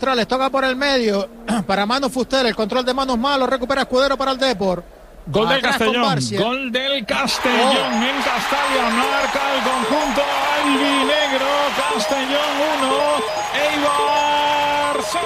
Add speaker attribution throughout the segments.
Speaker 1: Les toca por el medio para Manu Fuster. El control de manos malo. Recupera Escudero para el Depor.
Speaker 2: Gol del Castellón. Gol del Castellón en Castalia. Marca el conjunto albinegro. Castellón 1, Eibar 0.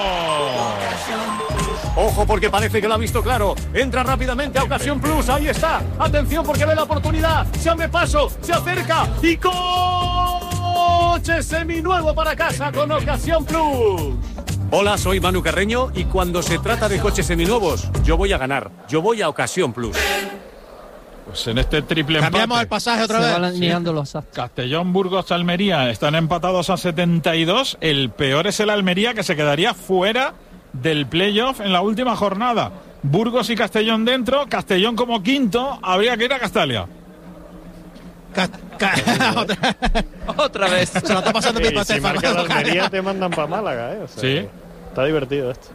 Speaker 3: Ojo porque parece que lo ha visto claro. Entra rápidamente a Ocasión Plus. Ahí está. Atención porque ve la oportunidad. Se abre paso. Se acerca. Y coche seminuevo para casa con Ocasión Plus. Hola, soy Manu Carreño y cuando se trata de coches seminuevos, yo voy a ganar. Yo voy a Ocasión Plus.
Speaker 2: Pues en este triple empate.
Speaker 1: Cambiamos el pasaje otra vez.
Speaker 2: Sí. Castellón, Burgos, Almería están empatados a 72. El peor es el Almería, que se quedaría fuera del playoff en la última jornada. Burgos y Castellón dentro. Castellón como quinto. Habría que ir a Castalia.
Speaker 4: Otra vez.
Speaker 1: Se lo está pasando pipa.
Speaker 5: Si marca la Almería te mandan para Málaga, O sea,
Speaker 2: sí.
Speaker 5: Está divertido esto.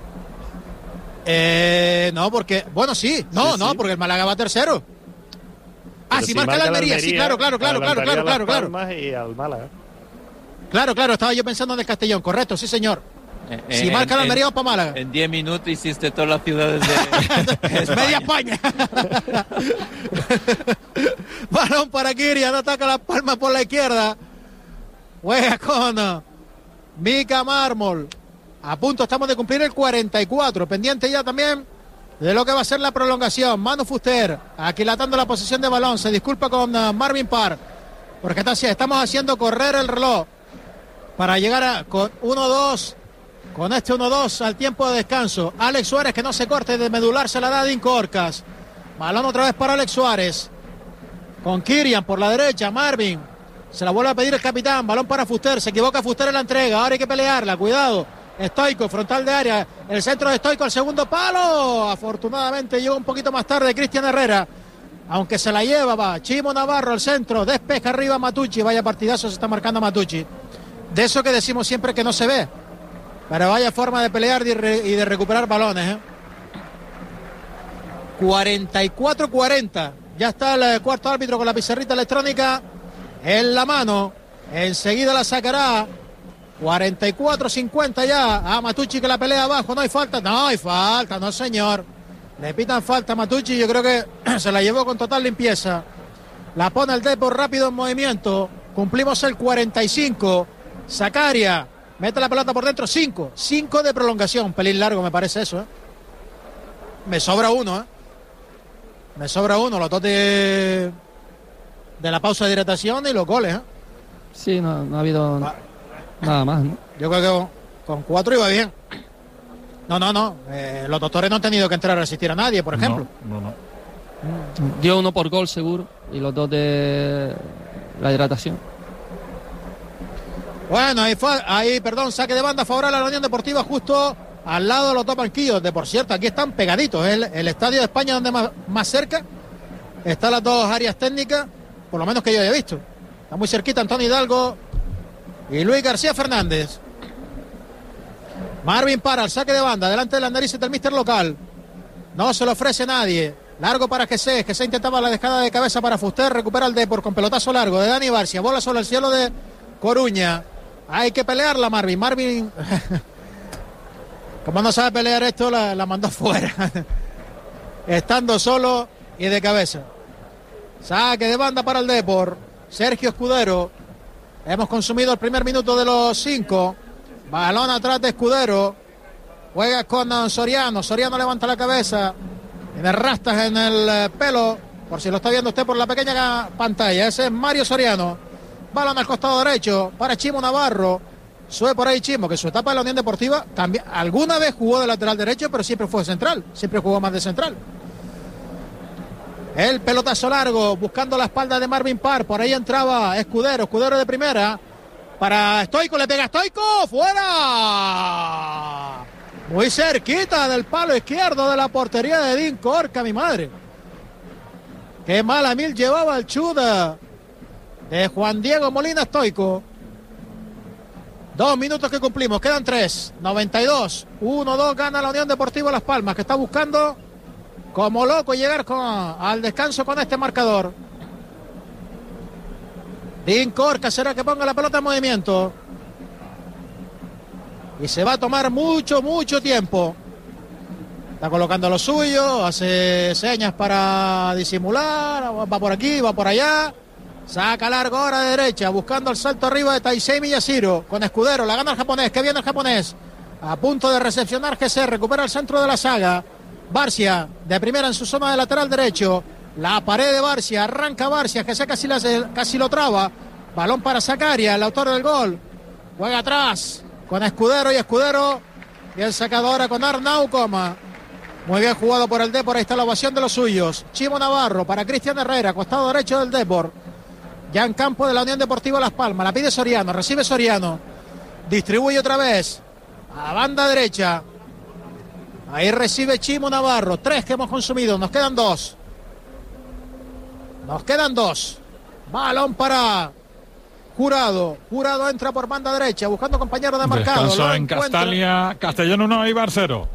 Speaker 1: No, porque... Bueno, sí. No, porque el Málaga va tercero.
Speaker 5: Pero
Speaker 1: si marca la Almería. Sí, claro.
Speaker 5: Y al Málaga.
Speaker 1: Claro. Estaba yo pensando en el Castellón. Correcto, sí, señor. Si marca la Almería, vamos para Málaga.
Speaker 4: En 10 minutos hiciste todas las ciudades de
Speaker 1: Media España. Balón para Kirian, ataca Las Palmas por la izquierda. Juega con Mika Mármol. A punto estamos de cumplir el 44. Pendiente ya también de lo que va a ser la prolongación. Manu Fuster aquilatando la posición de balón. Se disculpa con Marvin Parr porque estamos haciendo correr el reloj para llegar con 1-2. Con este 1-2 al tiempo de descanso. Alex Suárez que no se corte de medular, se la da Dean Corcas. Balón otra vez para Alex Suárez. Con Kirian por la derecha. Marvin. Se la vuelve a pedir el capitán. Balón para Fuster. Se equivoca Fuster en la entrega. Ahora hay que pelearla. Cuidado. Stoico, frontal de área. El centro de Stoico al segundo palo. Afortunadamente llegó un poquito más tarde Cristian Herrera. Aunque se la lleva, va. Chimo Navarro al centro. Despeja arriba Matucci. Vaya partidazo se está marcando Matucci. De eso que decimos siempre que no se ve. Pero vaya forma de pelear y de recuperar balones. 44-40. Ya está el cuarto árbitro con la pizarrita electrónica en la mano. Enseguida la sacará. 44-50 ya. A Matucci que la pelea abajo. No hay falta. No hay falta, no señor. Le pitan falta a Matucci. Yo creo que se la llevó con total limpieza. La pone el Depor rápido en movimiento. Cumplimos el 45. Zakaria. Mete la pelota por dentro, 5 de prolongación, un pelín largo me parece eso, Me sobra uno, los dos de la pausa de hidratación y los goles,
Speaker 6: Sí, no ha habido nada más, ¿no?
Speaker 1: Yo creo que con 4 iba bien. No, los doctores no han tenido que entrar a asistir a nadie, por ejemplo.
Speaker 2: No.
Speaker 6: Dio uno por gol seguro y los dos de la hidratación.
Speaker 1: Bueno, saque de banda favorable a la Unión Deportiva justo al lado de los dos banquillos. Por cierto, aquí están pegaditos. El Estadio de España donde más cerca están las dos áreas técnicas, por lo menos que yo haya visto. Está muy cerquita Antonio Hidalgo y Luis García Fernández. Marvin para el saque de banda, delante de las narices del míster local. No se lo ofrece nadie. Largo para que se intentaba la dejada de cabeza para Fuster. Recupera el Depor con pelotazo largo de Dani Barcia. Bola sobre el cielo de Coruña. Hay que pelearla, Marvin. Como no sabe pelear esto, la mandó fuera. Estando solo y de cabeza. Saque de banda para el Depor. Sergio Escudero. Hemos consumido el primer minuto de los 5. Balón atrás de Escudero. Juega con Soriano. Soriano levanta la cabeza. Tiene rastas en el pelo. Por si lo está viendo usted por la pequeña pantalla. Ese es Mario Soriano. Balón al costado derecho para Chimo Navarro. Sube por ahí Chimo, que su etapa en la Unión Deportiva alguna vez jugó de lateral derecho, pero siempre fue central. Siempre jugó más de central. El pelotazo largo, buscando la espalda de Marvin Parr. Por ahí entraba Escudero de primera. Para Stoico, le pega Stoico. ¡Fuera! Muy cerquita del palo izquierdo de la portería de Dean Corca, mi madre. Qué mala mil llevaba el chuda de Juan Diego Molina Stoico. 2 minutos que cumplimos, quedan 3. 92, 1-2 gana la Unión Deportiva Las Palmas, que está buscando como loco llegar al descanso con este marcador. Dean Corca será que ponga la pelota en movimiento. y se va a tomar mucho tiempo. Está colocando lo suyo, hace señas para disimular, va por aquí, va por allá. Saca largo ahora de derecha, buscando el salto arriba de Taisei Miyashiro. Con Escudero, la gana el japonés, que viene el japonés. A punto de recepcionar GC, recupera el centro de la saga. Barcia, de primera en su zona de lateral derecho. La pared de Barcia, arranca Barcia, GC casi lo traba. Balón para Zakaria, el autor del gol. Juega atrás con Escudero y Escudero. Bien sacado ahora con Arnau Coma. Muy bien jugado por el Depor, ahí está la ovación de los suyos. Chimo Navarro para Cristian Herrera, costado derecho del Depor. Ya en campo de la Unión Deportiva Las Palmas, la pide Soriano, recibe Soriano. Distribuye otra vez a banda derecha. Ahí recibe Chimo Navarro, 3 que hemos consumido, nos quedan 2. Balón para Jurado. Jurado entra por banda derecha, buscando compañero de marcado.
Speaker 2: Descanso en Castalia, Castellón 1, Eibar 0.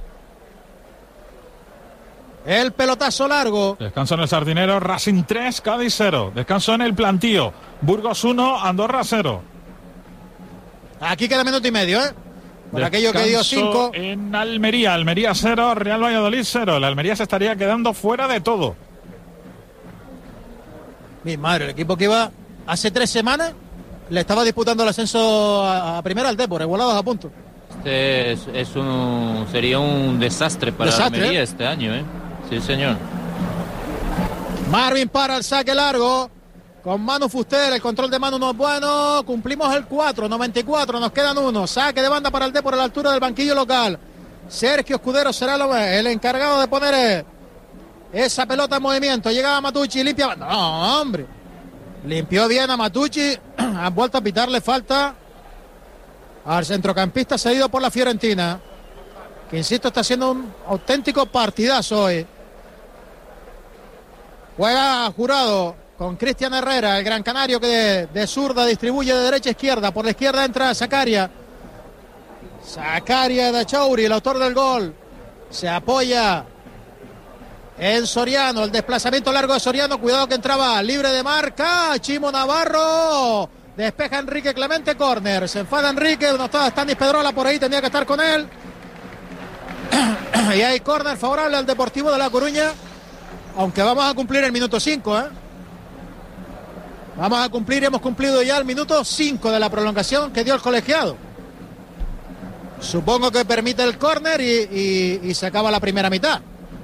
Speaker 1: El pelotazo largo.
Speaker 2: Descanso en el Sardinero, Racing 3, Cádiz 0. Descanso en el Plantío, Burgos 1, Andorra 0.
Speaker 1: Aquí queda minuto y medio, por aquello que dio 5.
Speaker 2: En Almería 0, Real Valladolid 0. La Almería se estaría quedando fuera de todo.
Speaker 1: Mi madre, el equipo que iba hace 3 semanas le estaba disputando el ascenso a primera al Depor, igualados a punto.
Speaker 4: Sería un desastre para Almería este año, Sí, señor.
Speaker 1: Marvin para el saque largo con Manu Fuster, el control de Manu no es bueno. Cumplimos el 4, 94, nos quedan 1. Saque de banda para el Depor a la altura del banquillo local. Sergio Escudero será el encargado de poner esa pelota en movimiento. Llegaba Matucci, limpia. No, hombre. Limpió bien a Matucci. Han vuelto a pitarle falta al centrocampista cedido por la Fiorentina, que insisto está haciendo un auténtico partidazo hoy. Juega Jurado con Cristian Herrera, el gran canario que de zurda distribuye de derecha a izquierda. Por la izquierda entra Zakaria de Chauri, el autor del gol. Se apoya en Soriano, el desplazamiento largo de Soriano. Cuidado que entraba libre de marca Chimo Navarro. Despeja Enrique Clemente, córner. Se enfada Enrique, no está Stanis Pedrola por ahí, tenía que estar con él. Y hay córner favorable al Deportivo de La Coruña, aunque vamos a cumplir el minuto 5, Vamos a cumplir, hemos cumplido ya el minuto 5 de la prolongación que dio el colegiado. Supongo que permite el córner y se acaba la primera mitad.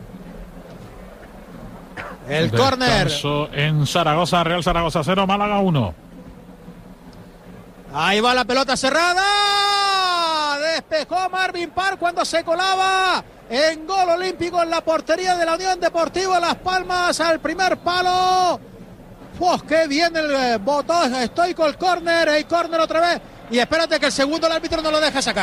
Speaker 1: El córner.
Speaker 2: En Zaragoza, Real Zaragoza 0, Málaga 1.
Speaker 1: Ahí va la pelota cerrada. Despejó Marvin Parr cuando se colaba en gol olímpico en la portería de la Unión Deportiva Las Palmas al primer palo. ¡Pues qué bien el botón estoico el córner! El córner otra vez. Y espérate que el segundo el árbitro no lo deja sacar.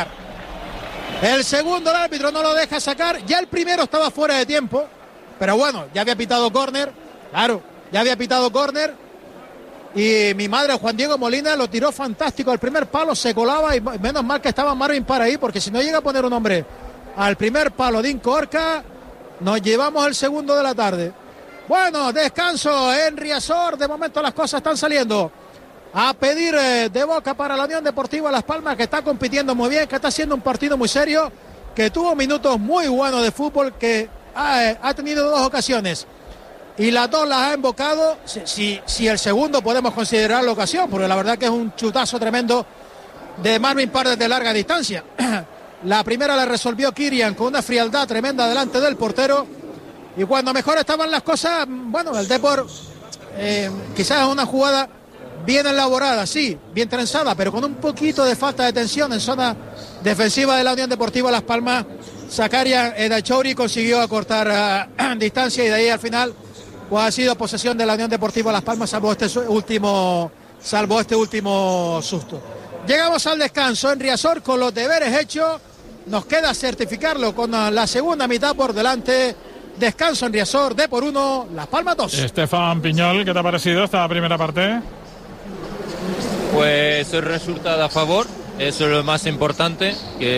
Speaker 1: Ya el primero estaba fuera de tiempo. Pero bueno, ya había pitado córner. Claro, ya había pitado córner. Y mi madre, Juan Diego Molina, lo tiró fantástico al primer palo, se colaba y menos mal que estaba Marvin para ahí, porque si no llega a poner un hombre al primer palo de Incorca, nos llevamos el segundo de la tarde. Bueno, descanso en Riazor, de momento las cosas están saliendo a pedir de boca para la Unión Deportiva Las Palmas, que está compitiendo muy bien, que está haciendo un partido muy serio, que tuvo minutos muy buenos de fútbol, que ha tenido 2 ocasiones. Y las 2 las ha embocado, si el segundo podemos considerar la ocasión, porque la verdad que es un chutazo tremendo de Marvin Parr desde larga distancia. La primera la resolvió Kirian con una frialdad tremenda delante del portero. Y cuando mejor estaban las cosas, bueno, el Depor quizás es una jugada bien elaborada, sí, bien trenzada, pero con un poquito de falta de tensión en zona defensiva de la Unión Deportiva Las Palmas. Zakaria Edachouri consiguió acortar distancia y de ahí al final pues ha sido posesión de la Unión Deportiva Las Palmas, salvo este último susto. Llegamos al descanso en Riazor con los deberes hechos. Nos queda certificarlo con la segunda mitad por delante. Descanso en Riazor, Depor 1, Las Palmas 2.
Speaker 2: Estefan Piñol, ¿qué te ha parecido esta primera parte?
Speaker 4: Pues el resultado a favor, eso es lo más importante.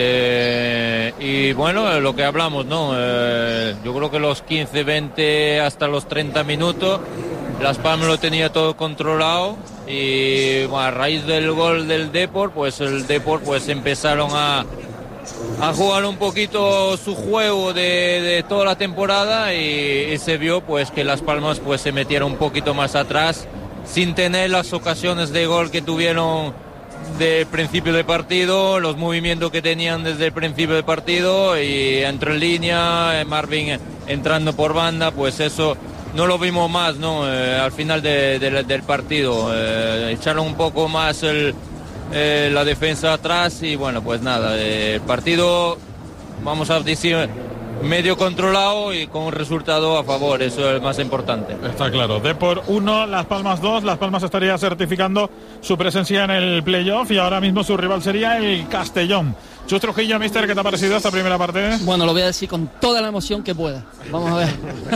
Speaker 4: Y bueno, lo que hablamos, ¿no? Yo creo que los 15, 20 hasta los 30 minutos, Las Palmas lo tenía todo controlado. Y bueno, a raíz del gol del Depor, pues el Depor pues empezaron a a jugar un poquito su juego de toda la temporada y se vio pues que Las Palmas pues se metieron un poquito más atrás sin tener las ocasiones de gol que tuvieron del principio del partido, los movimientos que tenían desde el principio del partido y entre línea, Marvin entrando por banda, pues eso no lo vimos más, ¿no? Al final del partido echaron un poco más la defensa atrás y bueno, pues nada, el partido, vamos a decir, medio controlado y con un resultado a favor, eso es el más importante.
Speaker 2: Está claro. Depor 1, Las Palmas 2. Las Palmas estaría certificando su presencia en el playoff y ahora mismo su rival sería el Castellón. Chus Trujillo, mister, ¿qué te ha parecido esta primera parte?
Speaker 6: Bueno, lo voy a decir con toda la emoción que pueda. Vamos a ver.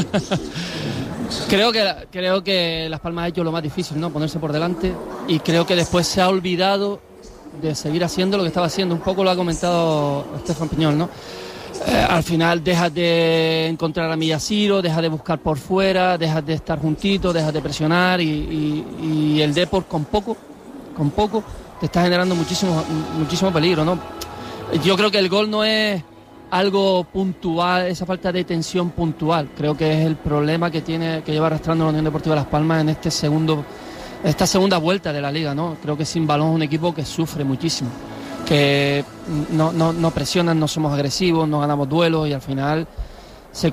Speaker 6: Creo que Las Palmas ha hecho lo más difícil, ¿no? Ponerse por delante, y creo que después se ha olvidado de seguir haciendo lo que estaba haciendo. Un poco lo ha comentado Estefan Piñol, ¿no? Al final dejas de encontrar a Millaciro, dejas de buscar por fuera, dejas de estar juntito, dejas de presionar y el Depor con poco te está generando muchísimo peligro, ¿no? Yo creo que el gol no es algo puntual, esa falta de tensión puntual, creo que es el problema que lleva arrastrando la Unión Deportiva Las Palmas en esta segunda vuelta de la liga, ¿no? Creo que sin balón es un equipo que sufre muchísimo, que no presionan, no somos agresivos, no ganamos duelos y al final se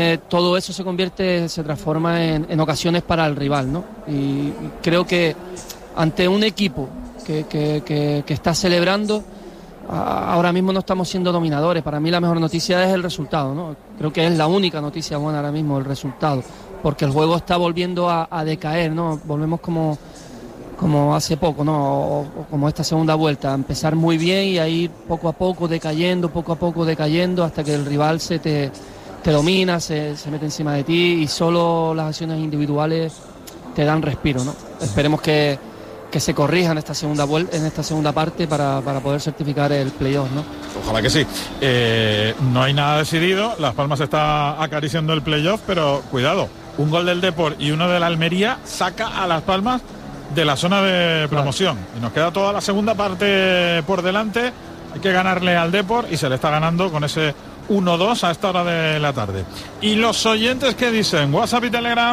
Speaker 6: transforma en ocasiones para el rival, ¿no? Y creo que ante un equipo que está celebrando, ahora mismo no estamos siendo dominadores. Para mí la mejor noticia es el resultado, ¿no? Creo que es la única noticia buena ahora mismo, el resultado, porque el juego está volviendo a decaer, ¿no? Volvemos como hace poco, ¿no? O como esta segunda vuelta, a empezar muy bien y a ir poco a poco decayendo hasta que el rival te domina, se mete encima de ti y solo las acciones individuales te dan respiro, ¿no? Esperemos que se corrija en esta segunda parte para poder certificar el playoff, ¿no?
Speaker 2: Ojalá que sí. No hay nada decidido, Las Palmas está acariciando el playoff, pero cuidado, un gol del Depor y uno de la Almería saca a Las Palmas de la zona de promoción. Claro. Y nos queda toda la segunda parte por delante. Hay que ganarle al Depor y se le está ganando con ese 1-2 a esta hora de la tarde. Y los oyentes, ¿qué dicen? WhatsApp y Telegram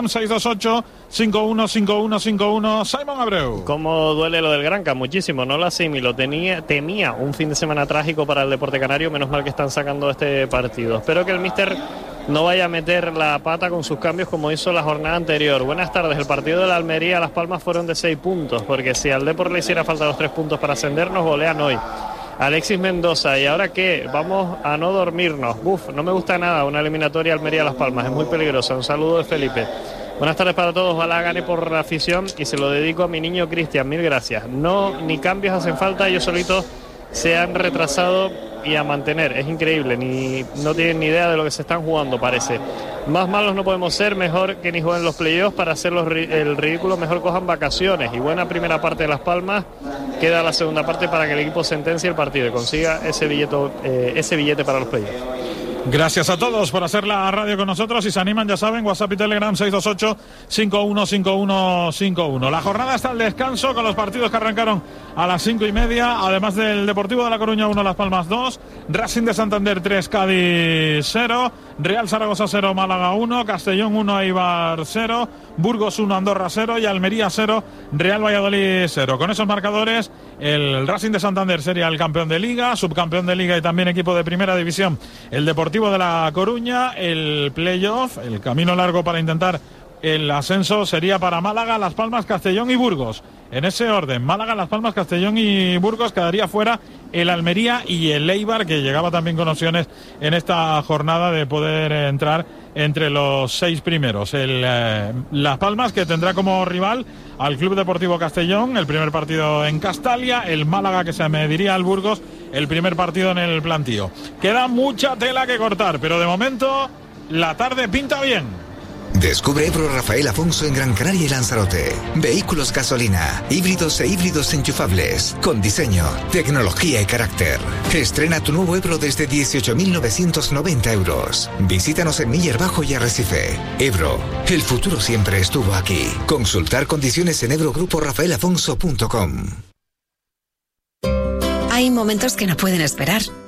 Speaker 2: 628-515151. Simon Abreu.
Speaker 5: ¿Cómo duele lo del Granca? Muchísimo, no lo asimilo. Temía un fin de semana trágico para el Deporte Canario, menos mal que están sacando este partido. Espero que el míster no vaya a meter la pata con sus cambios como hizo la jornada anterior. Buenas tardes. El partido de la Almería, Las Palmas fueron de 6 puntos, porque si al Depor le hiciera falta los 3 puntos para ascender, nos golean hoy. Alexis Mendoza, ¿y ahora qué? Vamos a no dormirnos. No me gusta nada una eliminatoria Almería-Las Palmas, es muy peligrosa. Un saludo de Felipe. Buenas tardes para todos, ojalá gane por la afición y se lo dedico a mi niño Cristian, mil gracias. No, ni cambios hacen falta, ellos solitos se han retrasado y a mantener, es increíble, no tienen ni idea de lo que se están jugando, parece. Más malos no podemos ser, mejor que ni jueguen los playoffs para hacer el ridículo, mejor cojan vacaciones. Y buena primera parte de Las Palmas, queda la segunda parte para que el equipo sentencie el partido y consiga ese billete para los playoffs.
Speaker 2: Gracias a todos por hacer la radio con nosotros. Si se animan, ya saben, WhatsApp y Telegram 628-515151. La jornada está al descanso con los partidos que arrancaron a las 5:30. Además del Deportivo de La Coruña 1, Las Palmas 2, Racing de Santander 3, Cádiz 0, Real Zaragoza 0, Málaga 1, Castellón 1, Eibar 0, Burgos 1, Andorra 0 y Almería 0, Real Valladolid 0. Con esos marcadores, el Racing de Santander sería el campeón de Liga, subcampeón de Liga y también equipo de Primera División. El Deportivo de La Coruña, el playoff, el camino largo para intentar el ascenso sería para Málaga, Las Palmas, Castellón y Burgos. En ese orden, Málaga, Las Palmas, Castellón y Burgos. Quedaría fuera el Almería y el Eibar, que llegaba también con opciones en esta jornada de poder entrar entre los 6 primeros. Las Palmas, que tendrá como rival al Club Deportivo Castellón, el primer partido en Castalia, el Málaga, que se mediría al Burgos, el primer partido en el Plantío. Queda mucha tela que cortar, pero de momento la tarde pinta bien.
Speaker 7: Descubre Ebro Rafael Afonso en Gran Canaria y Lanzarote. Vehículos gasolina, híbridos e híbridos enchufables, con diseño, tecnología y carácter. Estrena tu nuevo Ebro desde 18.990 euros. Visítanos en Miller Bajo y Arrecife. Ebro, el futuro siempre estuvo aquí. Consultar condiciones en ebrogruporafaelafonso.com.
Speaker 8: Hay momentos que no pueden esperar.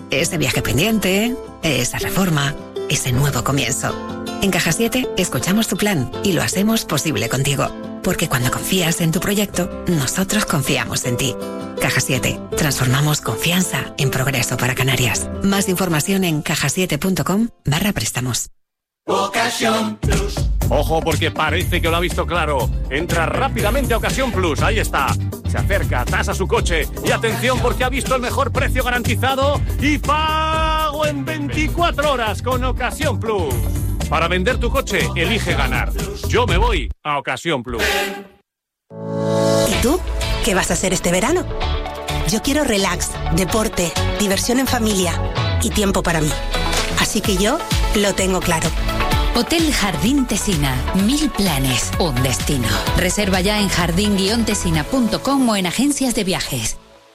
Speaker 8: ese viaje pendiente, esa reforma, ese nuevo comienzo. En Caja 7 escuchamos tu plan y lo hacemos posible contigo. Porque cuando confías en tu proyecto, nosotros confiamos en ti. Caja 7. Transformamos confianza en progreso para Canarias. Más información en cajasiete.com/préstamos.
Speaker 3: Ocasión Plus. Ojo, porque parece que lo ha visto claro. Entra rápidamente a Ocasión Plus. Ahí está. Se acerca, tasa su coche. Y atención, porque ha visto el mejor precio garantizado y pago en 24 horas con Ocasión Plus. Para vender tu coche, elige ganar. Yo me voy a Ocasión Plus.
Speaker 9: ¿Y tú? ¿Qué vas a hacer este verano? Yo quiero relax, deporte, diversión en familia y tiempo para mí. Así que yo lo tengo claro.
Speaker 10: Hotel Jardín Tesina. 1000 planes, un destino. Reserva ya en jardin-tesina.com o en agencias de viajes.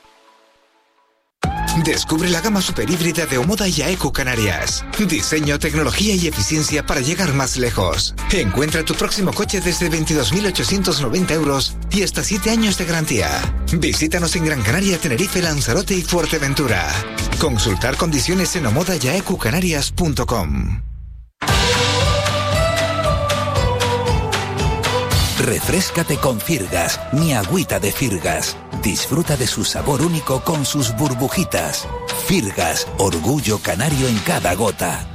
Speaker 7: Descubre la gama superhíbrida de Omoda y AECO Canarias. Diseño, tecnología y eficiencia para llegar más lejos. Encuentra tu próximo coche desde 22.890 euros y hasta 7 años de garantía. Visítanos en Gran Canaria, Tenerife, Lanzarote y Fuerteventura. Consultar condiciones en omodayaecocanarias.com.
Speaker 11: Refréscate con Firgas, mi agüita de Firgas. Disfruta de su sabor único con sus burbujitas. Firgas, orgullo canario en cada gota.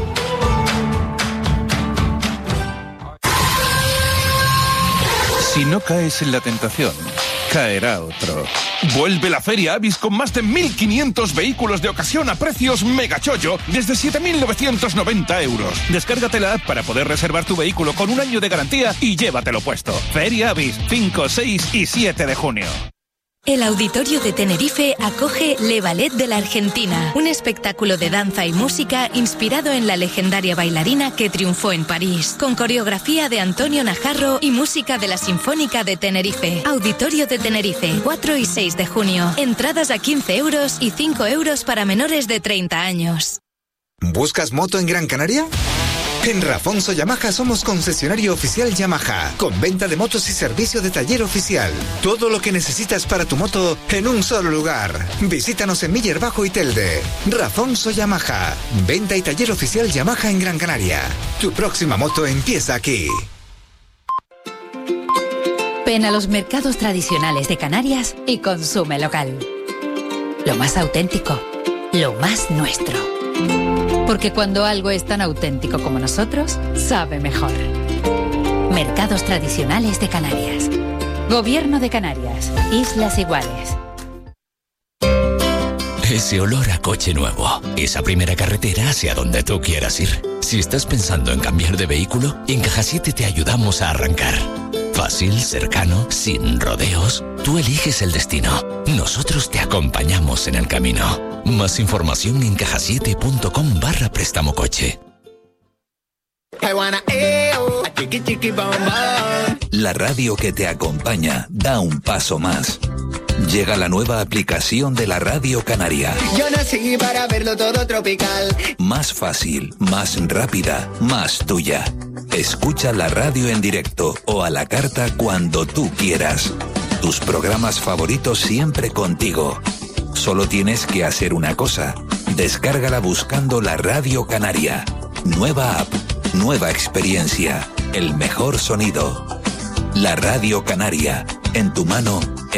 Speaker 12: Si no caes en la tentación, caerá otro. Vuelve la Feria Avis con más de 1.500 vehículos de ocasión a precios mega chollo desde 7.990 euros. Descárgate la app para poder reservar tu vehículo con un año de garantía y llévatelo puesto. Feria Avis, 5, 6 y 7 de junio.
Speaker 13: El Auditorio de Tenerife acoge Le Ballet de la Argentina, un espectáculo de danza y música inspirado en la legendaria bailarina que triunfó en París, con coreografía de Antonio Najarro y música de la Sinfónica de Tenerife. Auditorio de Tenerife, 4 y 6 de junio. Entradas a 15 euros y 5 euros para menores de 30 años.
Speaker 7: ¿Buscas moto en Gran Canaria? En Rafonso Yamaha somos concesionario oficial Yamaha, con venta de motos y servicio de taller oficial. Todo lo que necesitas para tu moto en un solo lugar. Visítanos en Miller Bajo y Telde. Rafonso Yamaha, venta y taller oficial Yamaha en Gran Canaria. Tu próxima moto empieza aquí.
Speaker 10: Ven a los mercados tradicionales de Canarias y consume local. Lo más auténtico, lo más nuestro. Porque cuando algo es tan auténtico como nosotros, sabe mejor. Mercados tradicionales de Canarias. Gobierno de Canarias. Islas Iguales.
Speaker 14: Ese olor a coche nuevo. Esa primera carretera hacia donde tú quieras ir. Si estás pensando en cambiar de vehículo, en Caja 7 te ayudamos a arrancar. Fácil, cercano, sin rodeos. Tú eliges el destino. Nosotros te acompañamos en el camino. Más información en cajasiete.com/préstamo coche.
Speaker 11: La radio que te acompaña da un paso más. Llega la nueva aplicación de la Radio Canaria.
Speaker 15: Yo nací para verlo todo tropical.
Speaker 11: Más fácil, más rápida, más tuya. Escucha la radio en directo o a la carta cuando tú quieras. Tus programas favoritos siempre contigo. Solo tienes que hacer una cosa. Descárgala buscando la Radio Canaria. Nueva app, nueva experiencia, el mejor sonido. La Radio Canaria, en tu mano